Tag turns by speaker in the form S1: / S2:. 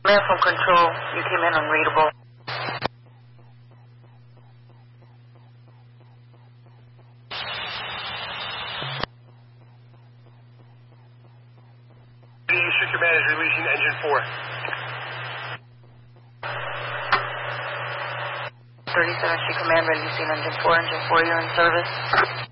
S1: from control. You came in unreadable.
S2: District Command is releasing Engine 4.
S1: 37th Street Command releasing Engine 4. Engine 4, you're in service.